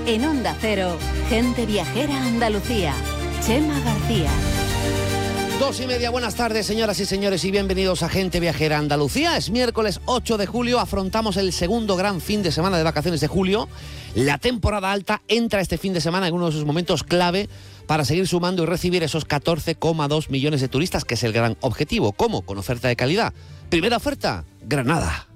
En Onda Cero, Gente Viajera Andalucía. Chema García. 2:30, buenas tardes, señoras y señores, y bienvenidos a Gente Viajera Andalucía. Es miércoles 8 de julio, afrontamos el segundo gran fin de semana de vacaciones de julio. La temporada alta entra este fin de semana en uno de sus momentos clave para seguir sumando y recibir esos 14,2 millones de turistas, que es el gran objetivo. ¿Cómo? Con oferta de calidad. Primera oferta, Granada.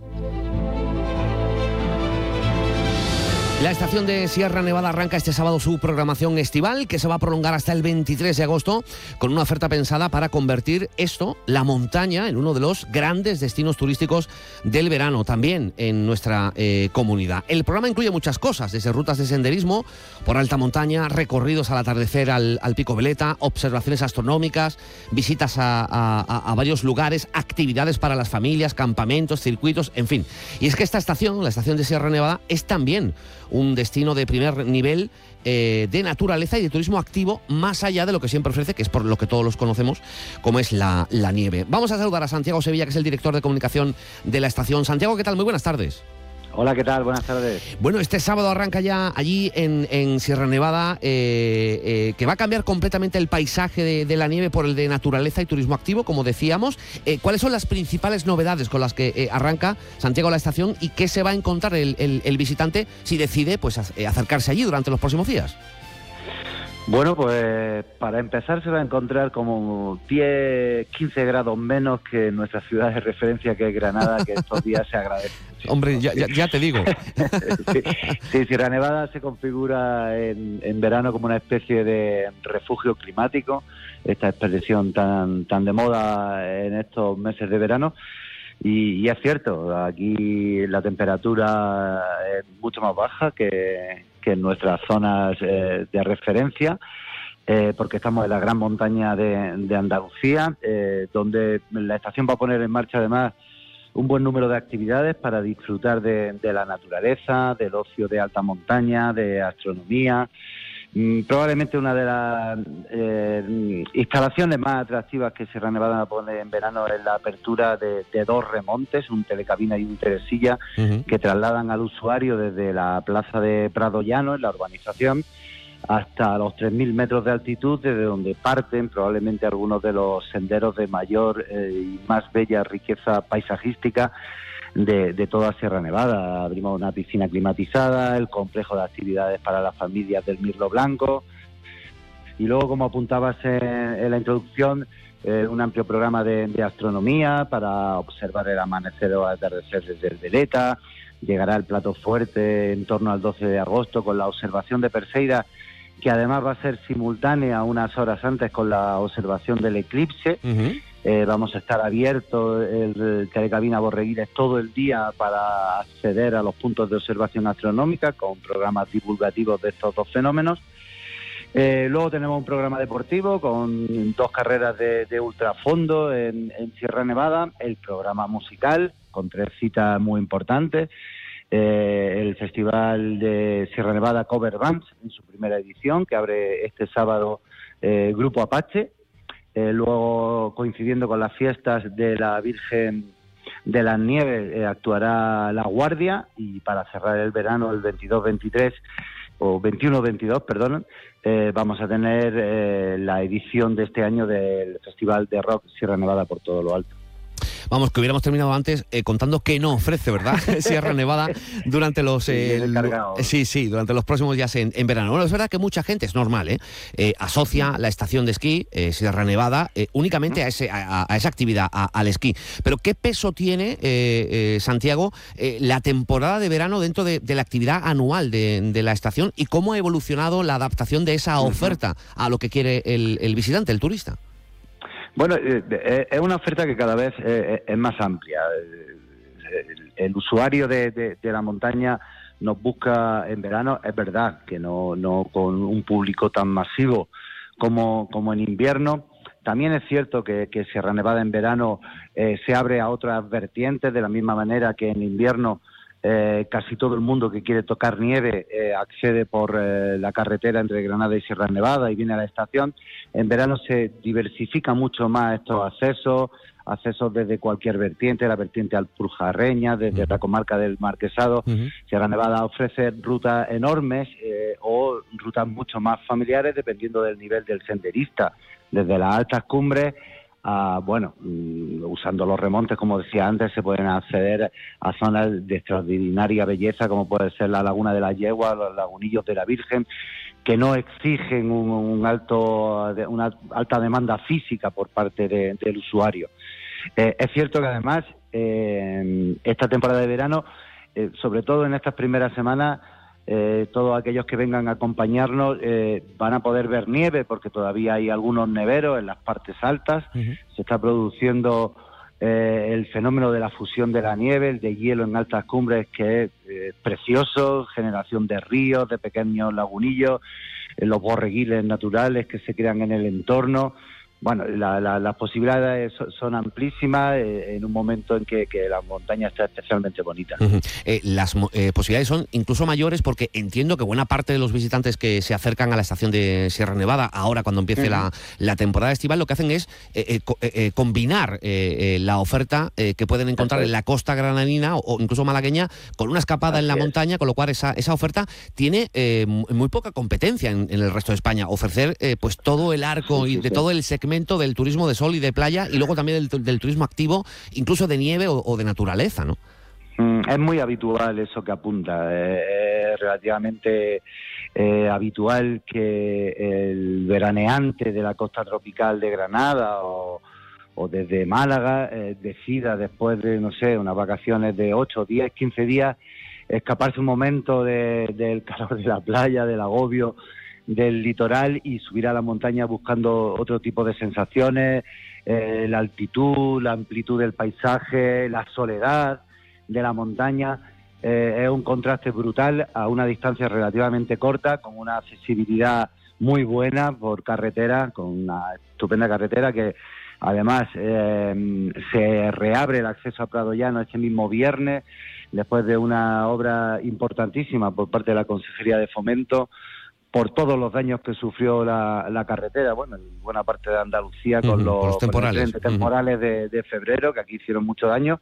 La estación de Sierra Nevada arranca este sábado su programación estival, que se va a prolongar hasta el 23 de agosto, con una oferta pensada para convertir la montaña, en uno de los grandes destinos turísticos del verano, también en nuestra comunidad. El programa incluye muchas cosas, desde rutas de senderismo por alta montaña, recorridos al atardecer al Pico Veleta, observaciones astronómicas, visitas a varios lugares, actividades para las familias, campamentos, circuitos, en fin. Y es que esta estación, la estación de Sierra Nevada, es también un destino de primer nivel de naturaleza y de turismo activo, más allá de lo que siempre ofrece, que es por lo que todos los conocemos, como es la nieve. Vamos a saludar a Santiago Sevilla, que es el director de comunicación de la estación. Santiago, ¿qué tal? Muy buenas tardes. Hola, ¿qué tal? Buenas tardes. Bueno, este sábado arranca ya allí en Sierra Nevada, que va a cambiar completamente el paisaje de la nieve por el de naturaleza y turismo activo, como decíamos. ¿Cuáles son las principales novedades con las que arranca Santiago la estación y qué se va a encontrar el visitante si decide acercarse allí durante los próximos días? Bueno, pues para empezar se va a encontrar como 10, 15 grados menos que nuestra ciudad de referencia, que es Granada, que estos días se agradece. Hombre, ya te digo. Sí, Sierra Nevada se configura en verano como una especie de refugio climático, esta expresión tan de moda en estos meses de verano. Y es cierto, aquí la temperatura es mucho más baja que en nuestras zonas de referencia, porque estamos en la gran montaña de Andalucía, donde la estación va a poner en marcha además un buen número de actividades para disfrutar de la naturaleza, del ocio de alta montaña, de astronomía. Probablemente una de las instalaciones más atractivas que Sierra Nevada va a poner en verano es la apertura de dos remontes, un telecabina y un telesilla, que trasladan al usuario desde la plaza de Prado Llano, en la urbanización, hasta los 3.000 metros de altitud, desde donde parten probablemente algunos de los senderos de mayor y más bella riqueza paisajística de toda Sierra Nevada. Abrimos una piscina climatizada, el complejo de actividades para las familias del Mirlo Blanco, y luego, como apuntabas en la introducción, un amplio programa de astronomía para observar el amanecer o atardecer desde el Veleta. Llegará el plato fuerte en torno al 12 de agosto con la observación de Perseida, que además va a ser simultánea unas horas antes con la observación del eclipse. Vamos a estar abiertos el telecabina Borreguiles todo el día para acceder a los puntos de observación astronómica con programas divulgativos de estos dos fenómenos. Luego tenemos un programa deportivo con 2 carreras de ultrafondo en Sierra Nevada, el programa musical con 3 citas muy importantes, el Festival de Sierra Nevada Cover Bands en su primera edición, que abre este sábado Grupo Apache. Luego, coincidiendo con las fiestas de la Virgen de las Nieves, actuará La Guardia, y para cerrar el verano, el 22-23 o 21-22, perdón, vamos a tener la edición de este año del Festival de Rock Sierra Nevada por todo lo alto. Vamos, que hubiéramos terminado antes contando qué no ofrece, ¿verdad? Sierra Nevada durante los durante los próximos días en verano. Bueno, es verdad que mucha gente, es normal, asocia la estación de esquí Sierra Nevada únicamente a esa actividad, al esquí. Pero ¿qué peso tiene, Santiago, la temporada de verano dentro de la actividad anual de la estación, y cómo ha evolucionado la adaptación de esa oferta a lo que quiere el visitante, el turista? Bueno, es una oferta que cada vez es más amplia. El usuario de la montaña nos busca en verano, es verdad que no con un público tan masivo como en invierno. También es cierto que Sierra Nevada en verano se abre a otras vertientes, de la misma manera que en invierno casi todo el mundo que quiere tocar nieve accede por la carretera entre Granada y Sierra Nevada y viene a la estación. En verano se diversifica mucho más estos accesos desde cualquier vertiente, la vertiente alpujarreña, desde la comarca del Marquesado. Sierra Nevada ofrece rutas enormes, luego rutas mucho más familiares dependiendo del nivel del senderista, desde las altas cumbres a, usando los remontes, como decía antes, se pueden acceder a zonas de extraordinaria belleza, como puede ser la Laguna de la Yegua, los lagunillos de la Virgen, que no exigen una alta demanda física por parte del usuario. Es cierto que además esta temporada de verano, sobre todo en estas primeras semanas, todos aquellos que vengan a acompañarnos van a poder ver nieve, porque todavía hay algunos neveros en las partes altas. Uh-huh. Se está produciendo el fenómeno de la fusión de la nieve, el de hielo en altas cumbres, que es precioso, generación de ríos, de pequeños lagunillos, los borreguiles naturales que se crean en el entorno. Bueno, las posibilidades son amplísimas en un momento en que la montaña está especialmente bonita. Uh-huh. Las posibilidades son incluso mayores, porque entiendo que buena parte de los visitantes que se acercan a la estación de Sierra Nevada, ahora cuando empiece uh-huh. la temporada estival, lo que hacen es combinar la oferta que pueden encontrar en la costa granadina o incluso malagueña con una escapada en la montaña, con lo cual esa oferta tiene muy poca competencia en el resto de España. Ofrecer pues todo el arco y de todo el segmento del turismo de sol y de playa, y luego también del turismo activo, incluso de nieve o de naturaleza, ¿no? Es muy habitual eso que apunta. Es relativamente habitual que el veraneante de la costa tropical de Granada o desde Málaga decida, después de, no sé, unas vacaciones de 8, 10, 15 días, escaparse un momento del calor de la playa, del agobio del litoral, y subir a la montaña buscando otro tipo de sensaciones, la altitud, la amplitud del paisaje, la soledad de la montaña. Es un contraste brutal a una distancia relativamente corta, con una accesibilidad muy buena por carretera, con una estupenda carretera que además se reabre el acceso a Prado Llano este mismo viernes, después de una obra importantísima por parte de la Consejería de Fomento, por todos los daños que sufrió la carretera, en buena parte de Andalucía, con los temporales de febrero, que aquí hicieron mucho daño.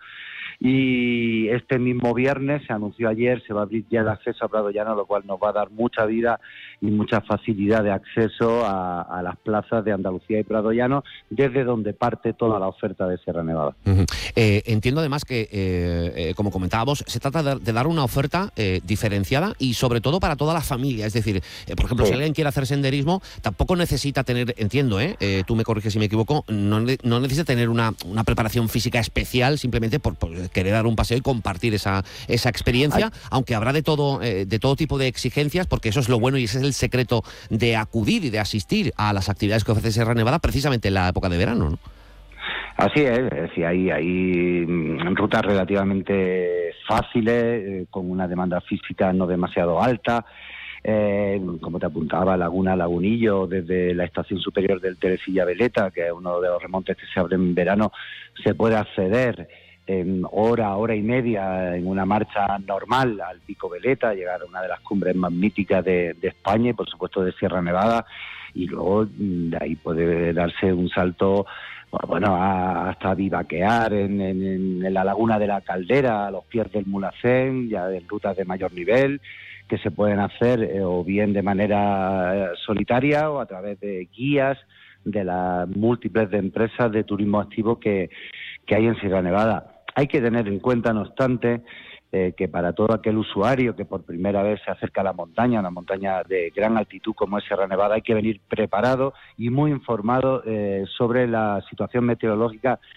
Y este mismo viernes, se anunció ayer, se va a abrir ya el acceso a Prado Llano, lo cual nos va a dar mucha vida y mucha facilidad de acceso a las plazas de Andalucía y Prado Llano, desde donde parte toda la oferta de Sierra Nevada. Uh-huh. Entiendo además que, como comentábamos, se trata de dar una oferta diferenciada y sobre todo para toda la familia. Es decir, por ejemplo, si alguien quiere hacer senderismo, tampoco necesita tener, entiendo, tú me corriges si me equivoco, no necesita tener una preparación física especial, simplemente por querer dar un paseo y compartir esa experiencia, aunque habrá de todo tipo de exigencias, porque eso es lo bueno y ese es el secreto de acudir y de asistir a las actividades que ofrece Sierra Nevada precisamente en la época de verano, ¿no? Así es decir, hay rutas relativamente fáciles, con una demanda física no demasiado alta, como te apuntaba, Lagunillo, desde la estación superior del Teresilla Veleta, que es uno de los remontes que se abren en verano, se puede acceder en hora y media en una marcha normal al Pico Veleta, llegar a una de las cumbres más míticas de España y por supuesto de Sierra Nevada, y luego de ahí puede darse un salto hasta bivaquear en la Laguna de la Caldera, a los pies del Mulhacén, ya en rutas de mayor nivel, que se pueden hacer o bien de manera solitaria o a través de guías de las múltiples de empresas de turismo activo que hay en Sierra Nevada. Hay que tener en cuenta, no obstante, que para todo aquel usuario que por primera vez se acerca a la montaña, una montaña de gran altitud como es Sierra Nevada, hay que venir preparado y muy informado sobre la situación meteorológica